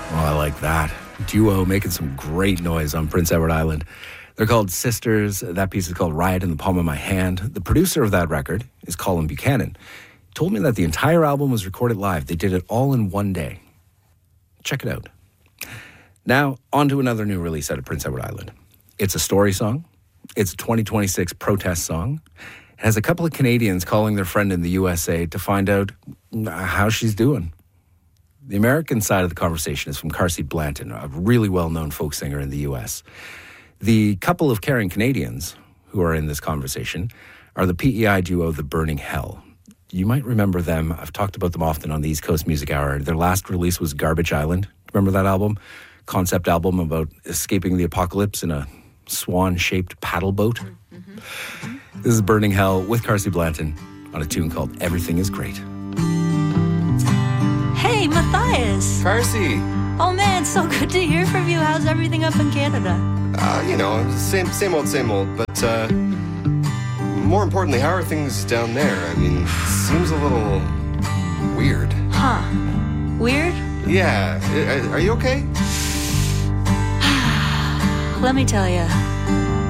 Oh, I like that. Duo making some great noise on Prince Edward Island. They're called Sisters. That piece is called Riot in the Palm of My Hand. The producer of that record is Colin Buchanan. He told me that the entire album was recorded live. They did it all in one day. Check it out. Now, on to another new release out of Prince Edward Island. It's a story song. It's a 2026 protest song. It has a couple of Canadians calling their friend in the USA to find out how she's doing. The American side of the conversation is from Carsie Blanton, a really well-known folk singer in the U.S. The couple of caring Canadians who are in this conversation are the PEI duo The Burning Hell. You might remember them. I've talked about them often on the East Coast Music Hour. Their last release was Garbage Island. Remember that album? Concept album about escaping the apocalypse in a swan-shaped paddle boat. Mm-hmm. This is Burning Hell with Carsie Blanton on a tune called Everything is Great. Hey, Matthias. Carsie. Oh man, so good to hear from you. How's everything up in Canada? Same old. But more importantly, how are things down there? I mean, it seems a little weird. Huh. Weird? Yeah. Are you okay? Let me tell you.